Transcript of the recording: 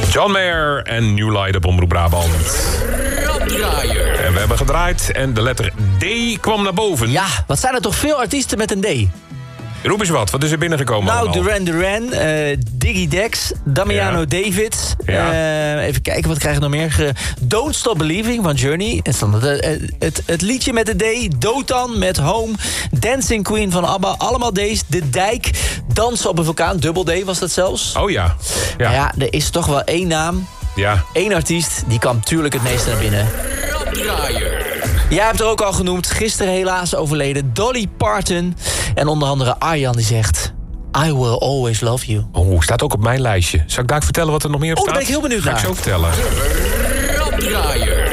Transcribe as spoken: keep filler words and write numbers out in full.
John Mayer en New Light op Omroep Brabant. Raddraaier. En we hebben gedraaid en de letter D kwam naar boven. Ja, wat zijn er toch veel artiesten met een D? Roep eens wat, wat is er binnengekomen Nou, allemaal? Duran Duran, uh, Diggy Dex, Damiano Ja. David. Ja. Uh, even kijken, wat krijgen we nog meer? Ge- Don't Stop Believing van Journey. Het, het, het, het liedje met de D. Dotan met Home. Dancing Queen van ABBA. Allemaal D's. De Dijk. Dansen op een vulkaan. Dubbel D was dat zelfs. Oh ja. Ja. Nou ja, er is toch wel één naam. Ja. Eén artiest, die kwam natuurlijk het meeste naar binnen. Jij hebt er ook al genoemd, gisteren helaas overleden, Dolly Parton. En onder andere Arjan die zegt, I will always love you. Oh, staat ook op mijn lijstje. Zal ik daar vertellen wat er nog meer op Oh, staat? daar ben ik heel benieuwd Ga naar. ik zo vertellen. Raddraaier.